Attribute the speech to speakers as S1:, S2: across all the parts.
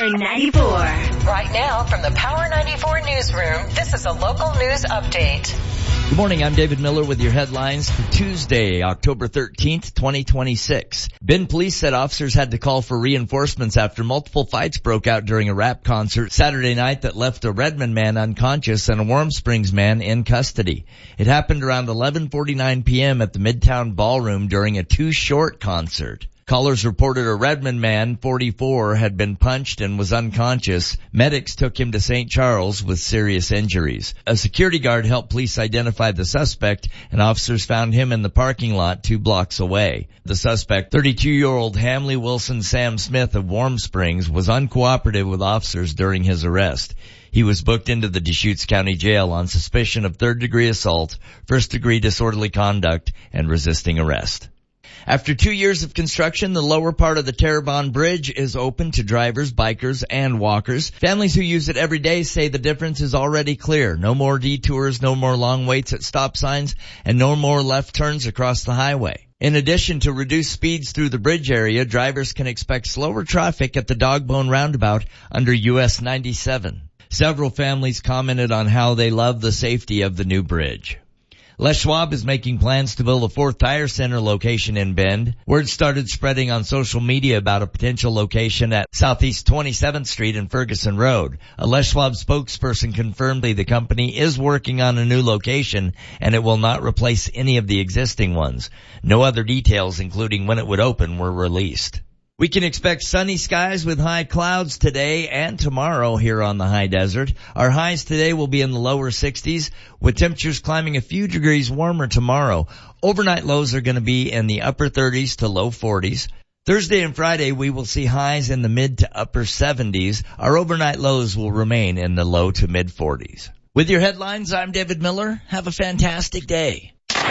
S1: Power 94.
S2: Right now from the Power 94 newsroom, this is a local news update.
S3: Good morning, I'm David Miller with your headlines for Tuesday, October 13th, 2026. Bend police said officers had to call for reinforcements after multiple fights broke out during a rap concert Saturday night that left a Redmond man unconscious and a Warm Springs man in custody. It happened around 11:49 p.m. at the Midtown Ballroom during a Too Short concert. Callers reported a Redmond man, 44, had been punched and was unconscious. Medics took him to St. Charles with serious injuries. A security guard helped police identify the suspect, and officers found him in the parking lot 2 blocks away. The suspect, 32-year-old Hamley Wilson Sam Smith of Warm Springs, was uncooperative with officers during his arrest. He was booked into the Deschutes County Jail on suspicion of third-degree assault, first-degree disorderly conduct, and resisting arrest. After 2 years of construction, the lower part of the Terrebonne Bridge is open to drivers, bikers, and walkers. Families who use it every day say the difference is already clear. No more detours, no more long waits at stop signs, and no more left turns across the highway. In addition to reduced speeds through the bridge area, drivers can expect slower traffic at the Dogbone Roundabout under US 97. Several families commented on how they love the safety of the new bridge. Les Schwab is making plans to build a 4th tire center location in Bend. Word started spreading on social media about a potential location at Southeast 27th Street and Ferguson Road. A Les Schwab spokesperson confirmed the company is working on a new location and it will not replace any of the existing ones. No other details, including when it would open, were released. We can expect sunny skies with high clouds today and tomorrow here on the high desert. Our highs today will be in the lower 60s, with temperatures climbing a few degrees warmer tomorrow. Overnight lows are going to be in the upper 30s to low 40s. Thursday and Friday we will see highs in the mid to upper 70s. Our overnight lows will remain in the low to mid 40s. With your headlines, I'm David Miller. Have a fantastic day.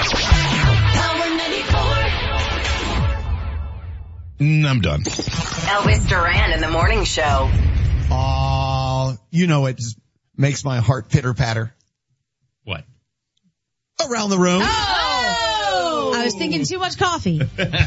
S1: Power 94.
S4: I'm done.
S2: Elvis Duran in the morning show.
S4: You know it just makes my heart pitter-patter.
S5: What?
S4: Around the room.
S6: Oh! I was thinking too much coffee.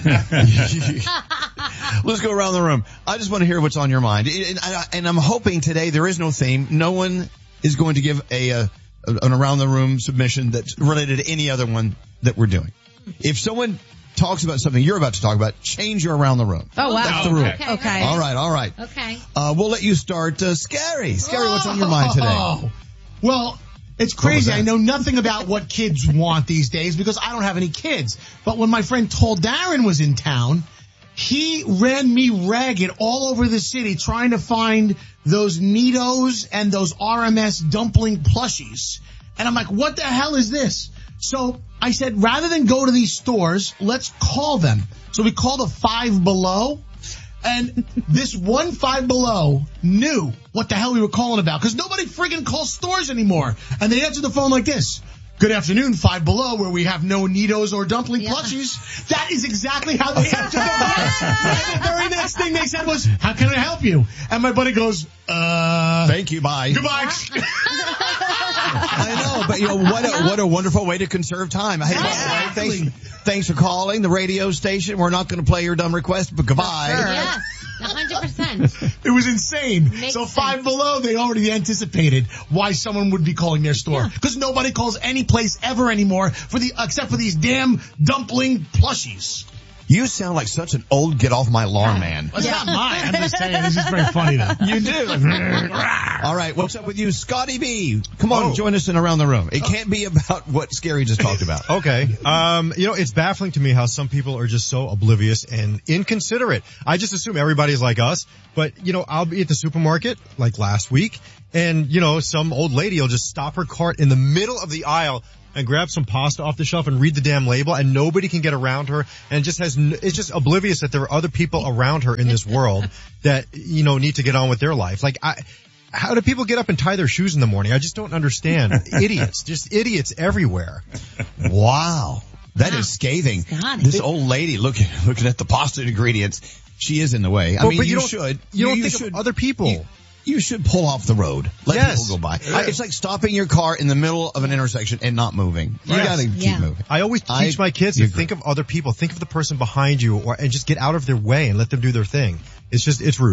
S4: Let's go around the room. I just want to hear what's on your mind. And I'm hoping today there is no theme. No one is going to give an around the room submission that's related to any other one that we're doing. If someone talks about something you're about to talk about, change your around the room.
S6: Oh, wow.
S4: That's the rule.
S6: Okay.
S4: All right.
S6: Okay.
S4: We'll let you start. Scary, what's on your mind today?
S7: Well, it's crazy. I know nothing about what kids want these days because I don't have any kids. But when my friend Tall Darren was in town, he ran me ragged all over the city trying to find those Neatos and those RMS dumpling plushies. And I'm like, what the hell is this? So I said, rather than go to these stores, let's call them. So we called a Five Below, and this one Five Below knew what the hell we were calling about, because nobody friggin' calls stores anymore. And they answered the phone like this. Good afternoon, Five Below, where we have no Neatos or dumpling plushies. That is exactly how they answered the phone. And the very next thing they said was, how can I help you? And my buddy goes,
S4: thank you, bye.
S7: Goodbye.
S4: I know, but what a wonderful way to conserve time. Hey, thanks for calling the radio station. We're not going to play your dumb request, but goodbye.
S6: Sure. Yeah. 100%.
S7: It was insane.
S6: Makes
S7: so
S6: sense.
S7: Five Below, they already anticipated why someone would be calling their store. Because nobody calls any place ever anymore except for these damn dumpling plushies.
S4: You sound like such an old get off my lawn man.
S7: It's not mine. I'm just saying. This is very funny, though.
S4: You do. All right. What's up with you, Scotty B? Come on, join us in Around the Room. It can't be about what Scary just talked about.
S5: Okay. It's baffling to me how some people are just so oblivious and inconsiderate. I just assume everybody's like us, but, I'll be at the supermarket like last week and, some old lady will just stop her cart in the middle of the aisle and grab some pasta off the shelf and read the damn label, and nobody can get around her, and it's just oblivious that there are other people around her in this world that, need to get on with their life. Like, how do people get up and tie their shoes in the morning? I just don't understand. Idiots. Just idiots everywhere.
S4: Wow. That is scathing.
S6: Scotty.
S4: This old lady looking at the pasta ingredients, she is in the way. I mean,
S5: but
S4: you
S5: should.
S4: You
S5: don't think
S4: should,
S5: of other people.
S4: You should pull off the road. Let people go by. It's like stopping your car in the middle of an intersection and not moving. You gotta keep moving.
S5: I always teach my kids to think of other people. Think of the person behind you and just get out of their way and let them do their thing. It's rude.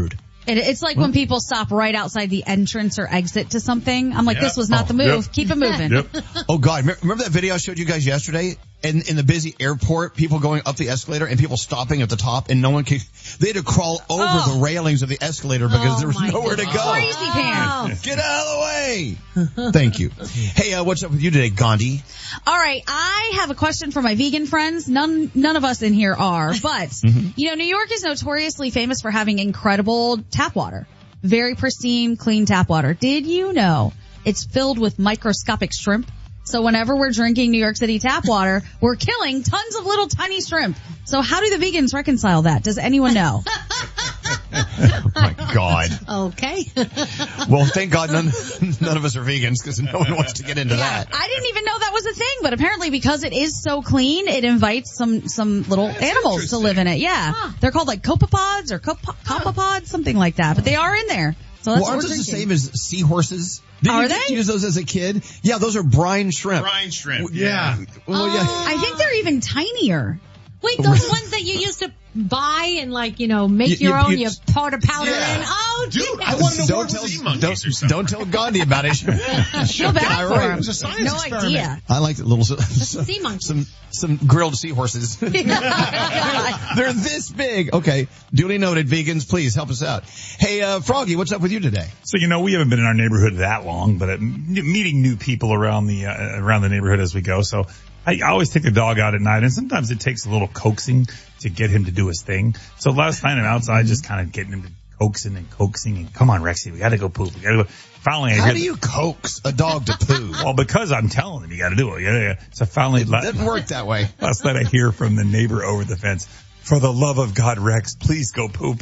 S6: It's like when people stop right outside the entrance or exit to something. I'm like, this was not the move. Keep it moving.
S4: Oh God, remember that video I showed you guys yesterday? In the busy airport, people going up the escalator and people stopping at the top and no one could, they had to crawl over the railings of the escalator because there was nowhere to go.
S6: Crazy pants.
S4: Get out of the way. Thank you. Hey, what's up with you today, Gandhi?
S6: All right, I have a question for my vegan friends. None of us in here are, but you know, New York is notoriously famous for having incredible tap water. Very pristine, clean tap water. Did you know it's filled with microscopic shrimp? So whenever we're drinking New York City tap water, we're killing tons of little tiny shrimp. So how do the vegans reconcile that? Does anyone know?
S4: Oh my God.
S8: Okay.
S4: Well, thank God none of us are vegans because no one wants to get into that.
S6: I didn't even know that was a thing, but apparently because it is so clean, it invites some little animals to live in it. Yeah. They're called like copepods or copepods, something like that, but they are in there. So that's
S4: Well, aren't
S6: what we're
S4: those the
S6: drinking.
S4: same as seahorses? Didn't
S6: Are
S4: you
S6: they?
S4: use those as a kid? Yeah, those are brine shrimp.
S9: Brine shrimp.
S4: Yeah. Well, yeah.
S6: I think they're even tinier.
S8: Wait, those ones that you used to buy and like, you know, make your own, you powder in. Oh,
S7: Dude,
S8: dude,
S7: I want to know
S4: Don't
S7: what
S4: tell,
S7: was
S4: don't tell Gandhi about it.
S6: Feel bad for him.
S7: It was a science
S6: No
S7: experiment.
S6: idea.
S4: I like the little
S8: sea monkey.
S4: some grilled seahorses. They're this big. Okay, duly noted. Vegans, please help us out. Hey, Froggy, what's up with you today?
S9: So, we haven't been in our neighborhood that long, but meeting new people around the neighborhood as we go. So I always take the dog out at night, and sometimes it takes a little coaxing to get him to do his thing. So last night I'm outside just kind of getting him to coaxing and come on, Rexy, we gotta go poop. We gotta go. Finally,
S4: How do you coax a dog to poo?
S9: Well, because I'm telling him you gotta do it. Yeah. So finally,
S4: It doesn't work that way.
S9: last night I hear from the neighbor over the fence, for the love of God, Rex, please go poop.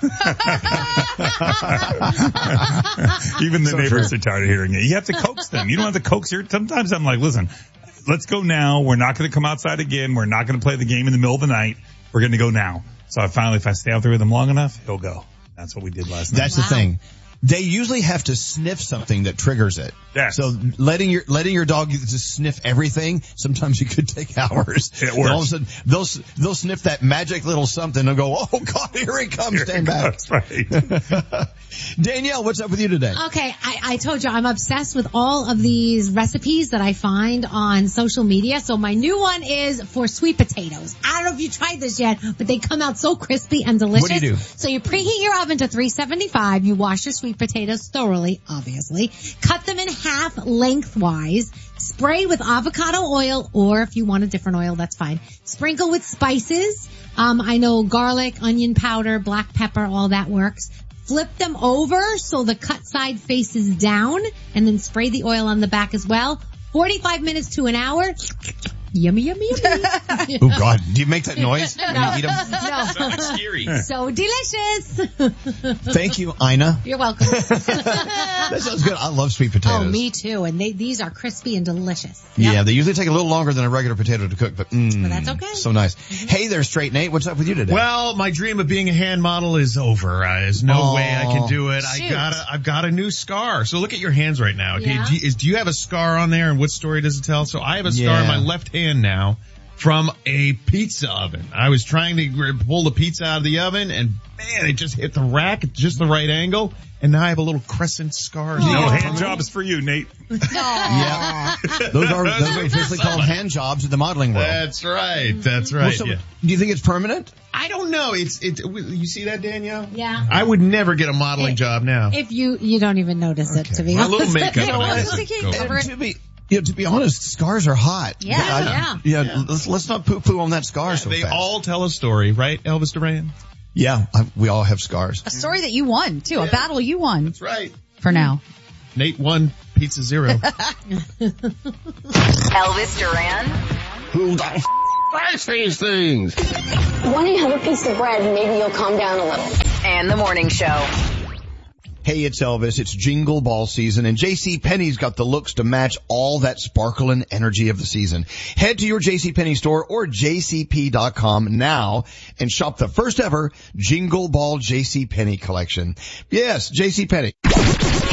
S9: Even the neighbors are tired of hearing it. You have to coax them. You don't have to coax your, sometimes I'm like, listen, let's go now. We're not going to come outside again. We're not going to play the game in the middle of the night. We're going to go now. So if I stay out there with him long enough, he'll go. That's what we did last night.
S4: That's the thing. They usually have to sniff something that triggers it.
S9: Yes.
S4: So letting your dog just sniff everything, sometimes it could take hours.
S9: It works.
S4: And all of a sudden, they'll sniff that magic little something and go, oh God, here he comes, stand back.
S9: That's right.
S4: Danielle, what's up with you today?
S8: Okay, I told you I'm obsessed with all of these recipes that I find on social media. So my new one is for sweet potatoes. I don't know if you tried this yet, but they come out so crispy and delicious.
S4: What do you do?
S8: So you preheat your oven to 375. You wash your sweet potatoes thoroughly, obviously. Cut them in half lengthwise. Spray with avocado oil, or if you want a different oil, that's fine. Sprinkle with spices. I know garlic, onion powder, black pepper, all that works. Flip them over so the cut side faces down, and then spray the oil on the back as well. 45 minutes to an hour. Yummy, yummy, yummy.
S4: Oh God, do you make that noise when you eat them?
S8: No.
S9: That's scary.
S8: So delicious.
S4: Thank you, Ina.
S8: You're welcome.
S4: That sounds good. I love sweet potatoes.
S8: Oh, me too. And these are crispy and delicious.
S4: Yeah, they usually take a little longer than a regular potato to cook, but
S8: that's okay.
S4: So nice. Hey there, Straight Nate. What's up with you today?
S10: Well, my dream of being a hand model is over. There's no way I can do it.
S6: Shoot.
S10: I've got a new scar. So look at your hands right now.
S8: Yeah.
S10: Do you have a scar on there, and what story does it tell? So I have a scar on my left hand now from a pizza oven. I was trying to pull the pizza out of the oven, and man, it just hit the rack at just the right angle, and now I have a little crescent scar.
S9: No hand jobs for you, Nate.
S4: Yeah. Those are officially called hand jobs in the modeling world.
S10: That's right. That's
S4: Well,
S10: right.
S4: so,
S10: Yeah.
S4: do you think it's permanent?
S10: I don't know. You see that, Danielle?
S8: Yeah.
S10: I would never get a modeling job now.
S8: If you don't even notice it, to be
S10: A
S8: honest.
S10: little makeup.
S6: You know
S10: and
S6: what?
S10: I
S6: Just
S10: think
S6: thinking
S10: go
S6: over
S10: for it.
S4: To be honest, scars are hot.
S6: Yeah.
S4: Let's not poo-poo on that scar so
S10: They
S4: fast.
S10: all tell a story, right, Elvis Duran?
S4: Yeah, we all have scars.
S6: A story that you won, too. A battle you won
S10: That's right.
S6: for now.
S10: Nate won Pizza Zero.
S2: Elvis Duran.
S4: Who the likes these things?
S11: When you have a piece of bread, maybe you'll calm down a little.
S2: And the morning show.
S4: Hey, it's Elvis. It's Jingle Ball season, and JCPenney's got the looks to match all that sparkle and energy of the season. Head to your JCPenney store or jcp.com now and shop the first ever Jingle Ball JCPenney collection. Yes, JCPenney.